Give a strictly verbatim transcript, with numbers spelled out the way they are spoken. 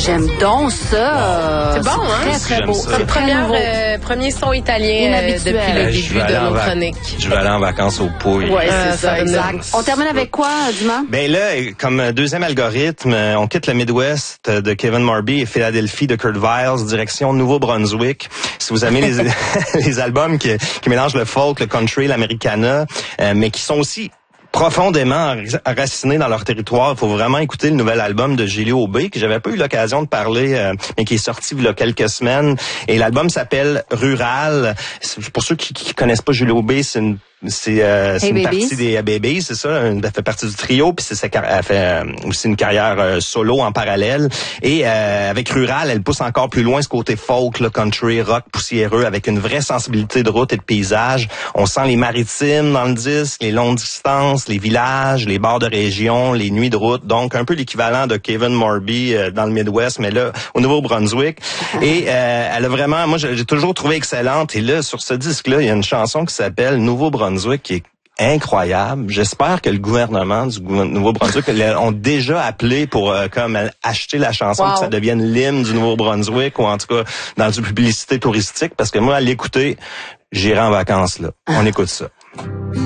J'aime donc ça. C'est bon, hein? Très, très J'aime beau. ça. C'est Premier, très nouveau. euh, premier son italien euh, Inhabituel. depuis le Euh, je début vais aller de en nos vac- chroniques. Je vais aller en vacances au Pouilles. Ouais, Euh, c'est ça, exact. On termine avec quoi, Dumas? Ben là, comme deuxième algorithme, on quitte le Midwest de Kevin Morby et Philadelphie de Kurt Vile, direction Nouveau-Brunswick. Si vous aimez les, les albums qui, qui mélangent le folk, le country, l'americana, euh, mais qui sont aussi profondément enracinés dans leur territoire. Il faut vraiment écouter le nouvel album de Julie Aubé, que j'avais pas eu l'occasion de parler, euh, mais qui est sorti il y a quelques semaines. Et l'album s'appelle Rural. Pour ceux qui, qui connaissent pas Julie Aubé, c'est une C'est euh, Hey une Babies. partie des Babies, c'est ça. Elle fait partie du trio, puis c'est sa car- elle fait euh, aussi une carrière euh, solo en parallèle. Et euh, avec Rural, elle pousse encore plus loin ce côté folk, le country, rock poussiéreux, avec une vraie sensibilité de route et de paysage. On sent les maritimes dans le disque, les longues distances, les villages, les bords de région, les nuits de route. Donc un peu l'équivalent de Kevin Morby euh, dans le Midwest, mais là au Nouveau-Brunswick. Et euh, elle a vraiment, moi j'ai toujours trouvé excellente. Et là sur ce disque-là, il y a une chanson qui s'appelle Nouveau-Brunswick, qui est incroyable. J'espère que le gouvernement du gouver- Nouveau-Brunswick ont déjà appelé pour euh, comme acheter la chanson, Wow. que ça devienne l'hymne du Nouveau-Brunswick, ou en tout cas dans une publicité touristique, parce que moi à l'écouter, j'irai en vacances là. On écoute ça.